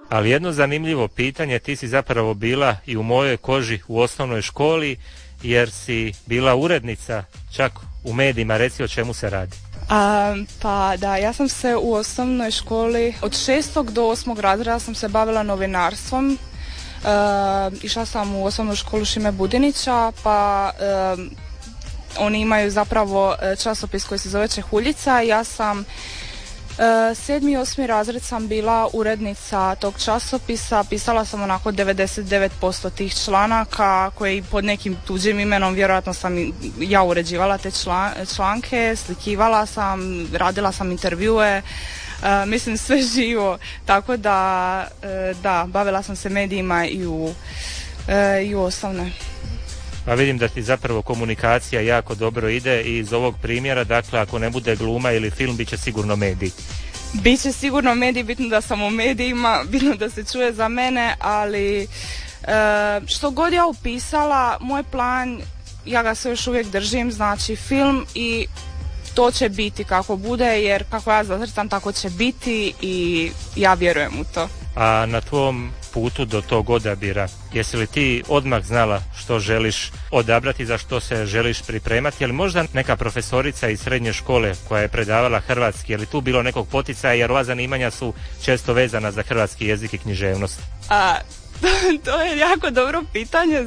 Ali jedno zanimljivo pitanje, ti si zapravo bila i u mojoj koži u osnovnoj školi, jer si bila urednica čak u medijima. Reci o čemu se radi. Pa da, ja sam se u osnovnoj školi od 6. do 8. razreda sam se bavila novinarstvom. Išla sam u osnovnu školu Šime Budinića, pa oni imaju zapravo časopis koji se zove Čehuljica. Ja sam 7. i 8. razred sam bila urednica tog časopisa, pisala sam onako 99% tih članaka koji pod nekim tuđim imenom, vjerojatno sam ja uređivala te članke, slikivala sam, radila sam intervjue, mislim sve živo, tako da bavila sam se medijima i u osnovnoj. Pa vidim da ti zapravo komunikacija jako dobro ide i iz ovog primjera, dakle ako ne bude gluma ili film, bit će sigurno medij. Biće sigurno medij, bitno da sam u medijima, bitno da se čuje za mene, ali što god ja upisala, moj plan, ja ga se još uvijek držim, znači film i to će biti kako bude, jer kako ja zacrtam tako će biti i ja vjerujem u to. A na tvom putu do tog odabira, jesi li ti odmah znala što želiš odabrati, za što se želiš pripremati, ili možda neka profesorica iz srednje škole koja je predavala hrvatski, je li tu bilo nekog poticaja, jer ova zanimanja su često vezana za hrvatski jezik i književnost? To je jako dobro pitanje,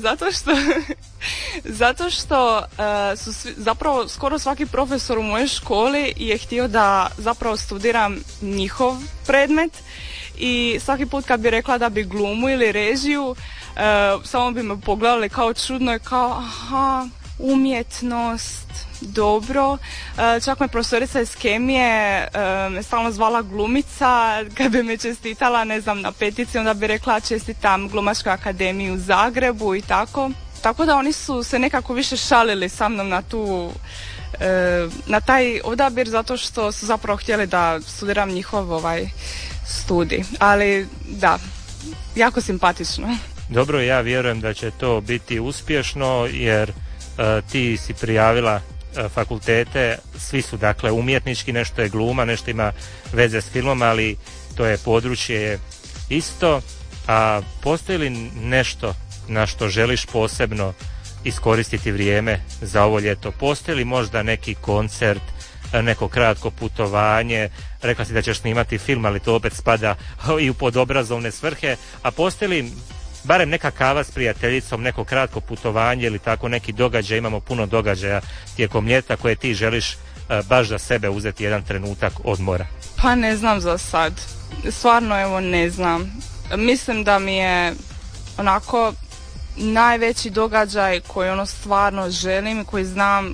zato što su zapravo skoro svaki profesor u mojoj školi je htio da zapravo studiram njihov predmet i svaki put kad bi rekla da bi glumu ili režiju, samo bi me pogledali kao čudno i kao aha, umjetnost, dobro. Čak me profesorica iz kemije me stalno zvala glumica, kad bi me čestitala, ne znam, na petici, onda bi rekla čestitam Glumačkoj akademiji u Zagrebu i tako. Tako da oni su se nekako više šalili sa mnom na taj odabir, zato što su zapravo htjeli da studiram njihov studij. Ali da, jako simpatično. Dobro, ja vjerujem da će to biti uspješno, jer ti si prijavila fakultete, svi su dakle umjetnički, nešto je gluma, nešto ima veze s filmom, ali to je područje isto. A postoji li nešto na što želiš posebno iskoristiti vrijeme za ovo ljeto? Postoji li možda neki koncert, neko kratko putovanje? Rekla si da ćeš snimati film, ali to opet spada i u podobrazovne svrhe. A postoji li barem neka kava s prijateljicom, neko kratko putovanje ili tako neki događaj? Imamo puno događaja tijekom ljeta koje ti želiš baš za sebe uzeti jedan trenutak odmora. Pa ne znam za sad. Stvarno evo ne znam. Mislim da mi je onako najveći događaj koji stvarno želim i koji znam